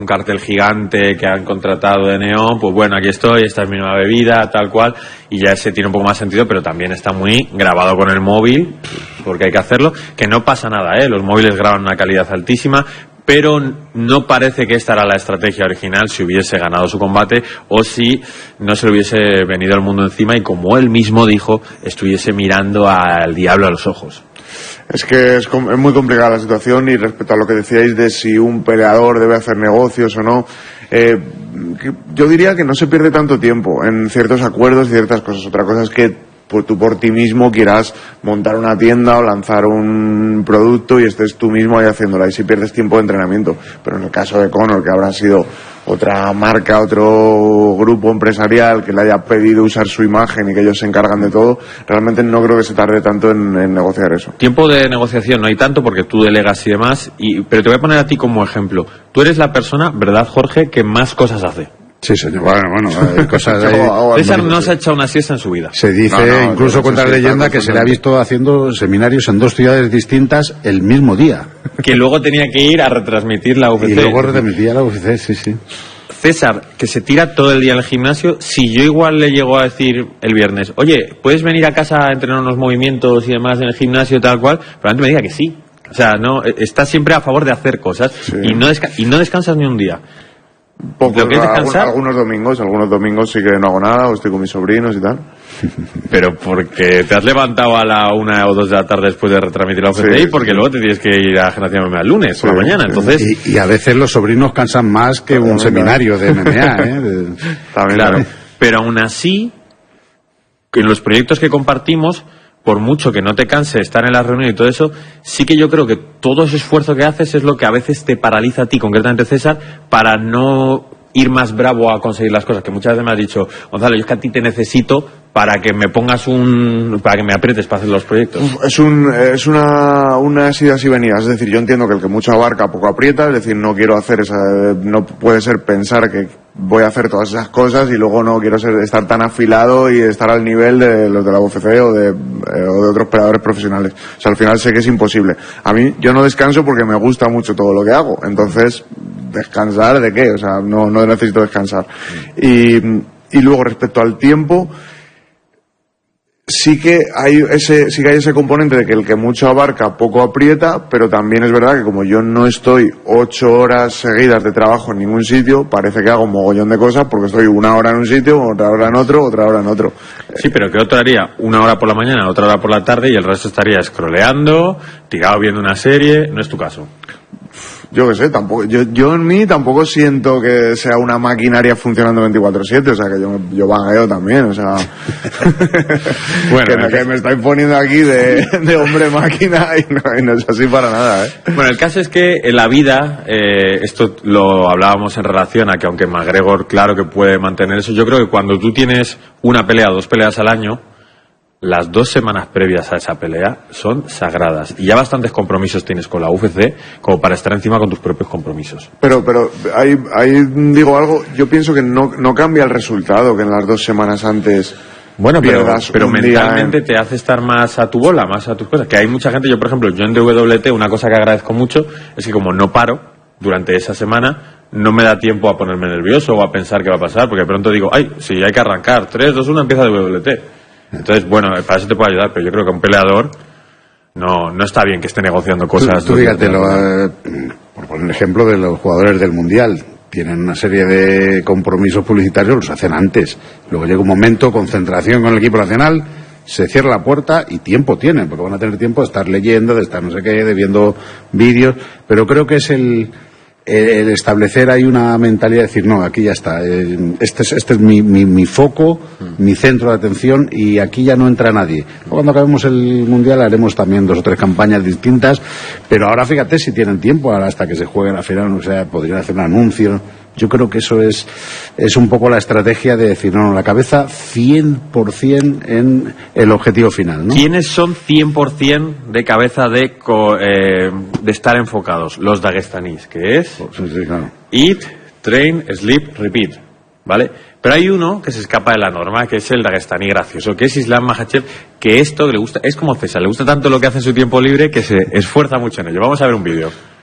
un cartel gigante que han contratado de neón, pues bueno, aquí estoy, esta es mi nueva bebida, tal cual, y ya ese tiene un poco más sentido, pero también está muy grabado con el móvil, porque hay que hacerlo, que no pasa nada, los móviles graban una calidad altísima, pero no parece que esta era la estrategia original si hubiese ganado su combate o si no se le hubiese venido el mundo encima y, como él mismo dijo, estuviese mirando al diablo a los ojos. Es que es muy complicada la situación, y respecto a lo que decíais de si un peleador debe hacer negocios o no, yo diría que no se pierde tanto tiempo en ciertos acuerdos y ciertas cosas. Otra cosa es que tú por ti mismo quieras montar una tienda o lanzar un producto y estés tú mismo ahí haciéndola, y si pierdes tiempo de entrenamiento. Pero en el caso de Conor, que habrá sido otra marca, otro grupo empresarial que le haya pedido usar su imagen y que ellos se encargan de todo, realmente no creo que se tarde tanto en negociar eso. Tiempo de negociación no hay tanto porque tú delegas y demás, pero te voy a poner a ti como ejemplo. Tú eres la persona, ¿verdad, Jorge?, que más cosas hace. Sí, señor. Bueno, hay cosas ahí. César no se ha echado una siesta en su vida. Se dice, incluso cuenta la leyenda, que se le ha visto haciendo seminarios en 2 ciudades distintas el mismo día. Que luego tenía que ir a retransmitir la UFC. Y luego retransmitía la UFC, sí. César, que se tira todo el día en el gimnasio, si yo igual le llego a decir el viernes, oye, ¿puedes venir a casa a entrenar unos movimientos y demás en el gimnasio tal cual? Probablemente me diga que sí. O sea, no, está siempre a favor de hacer cosas, sí. y no descansas ni un día. Poco, algunos domingos sí que no hago nada, o estoy con mis sobrinos y tal. Pero porque te has levantado a la 1 o 2 de la tarde después de retransmitir la UFC, sí, y porque luego te tienes que ir a la Generación MMA el lunes por la mañana, entonces... Y a veces los sobrinos cansan más que un seminario de MMA, También, claro. Pero aún así, en los proyectos que compartimos, por mucho que no te canse estar en la reunión y todo eso, sí que yo creo que todo ese esfuerzo que haces es lo que a veces te paraliza a ti, concretamente César, para no ir más bravo a conseguir las cosas, que muchas veces me has dicho, Gonzalo, yo es que a ti te necesito para que me pongas para que me aprietes para hacer los proyectos. Es unas idas y venidas, es decir, yo entiendo que el que mucho abarca poco aprieta, es decir, no quiero hacer no puede ser pensar que voy a hacer todas esas cosas y luego no quiero estar tan afilado y estar al nivel de los de la UFC o de otros peleadores profesionales. O sea, al final sé que es imposible. A mí, yo no descanso porque me gusta mucho todo lo que hago, entonces, ¿descansar de qué? O sea, no necesito descansar. Y luego, respecto al tiempo, sí que hay ese componente de que el que mucho abarca poco aprieta, pero también es verdad que como yo no estoy 8 horas seguidas de trabajo en ningún sitio, parece que hago un mogollón de cosas porque estoy 1 hora en un sitio, otra hora en otro, otra hora en otro. Sí, pero ¿qué otro haría? 1 hora por la mañana, otra hora por la tarde, y el resto estaría scrolleando, tirado viendo una serie. No es tu caso. Yo qué sé, tampoco, yo en mí tampoco siento que sea una maquinaria funcionando 24/7, o sea, que yo vagueo también, o sea, bueno, que me estáis poniendo aquí de hombre máquina y no es así para nada, Bueno, el caso es que en la vida, esto lo hablábamos en relación a que aunque McGregor claro que puede mantener eso, yo creo que cuando tú tienes una pelea o 2 peleas al año, las 2 semanas previas a esa pelea son sagradas. Y ya bastantes compromisos tienes con la UFC como para estar encima con tus propios compromisos. Pero ahí digo algo, yo pienso que no cambia el resultado que en las 2 semanas antes. Bueno, pero mentalmente te hace estar más a tu bola, más a tus cosas. Que hay mucha gente, yo por ejemplo, yo en DWT, una cosa que agradezco mucho es que como no paro durante esa semana, no me da tiempo a ponerme nervioso o a pensar qué va a pasar, porque de pronto digo, sí, hay que arrancar, 3, 2, 1, empieza DWT. Entonces, bueno, para eso te puedo ayudar, pero yo creo que un peleador no está bien que esté negociando cosas. Tú fíjate, por poner el ejemplo de los jugadores del Mundial, tienen una serie de compromisos publicitarios, los hacen antes. Luego llega un momento, concentración con el equipo nacional, se cierra la puerta y tiempo tienen, porque van a tener tiempo de estar leyendo, de estar no sé qué, de viendo vídeos, pero creo que es el establecer ahí una mentalidad de decir, no, aquí ya está, este es mi foco, mi centro de atención, y aquí ya no entra nadie. Cuando acabemos el Mundial haremos también 2 o 3 campañas distintas, pero ahora fíjate si tienen tiempo, ahora hasta que se jueguen al final, o sea, podrían hacer un anuncio. Yo creo que eso es un poco la estrategia de decir, no, la cabeza 100% en el objetivo final, ¿no? ¿Quiénes son 100% de cabeza de estar enfocados? Los daguestanís, que es sí, claro. Eat, Train, Sleep, Repeat, ¿vale? Pero hay uno que se escapa de la norma, que es el dagestaní gracioso, que es Islam Makhachev, que esto le gusta, es como César, le gusta tanto lo que hace en su tiempo libre que se esfuerza mucho en ello. Vamos a ver un vídeo.